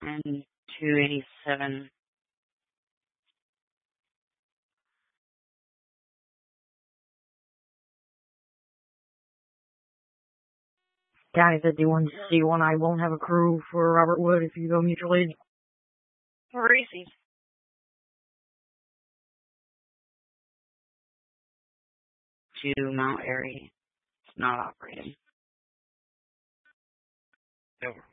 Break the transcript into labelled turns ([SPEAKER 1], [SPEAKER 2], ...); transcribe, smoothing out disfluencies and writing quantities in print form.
[SPEAKER 1] and 287.
[SPEAKER 2] County 51C1, I won't have a crew for Robert Wood if you go mutual aid.
[SPEAKER 1] Receive. To Mount Airy. It's not operating.
[SPEAKER 3] Over.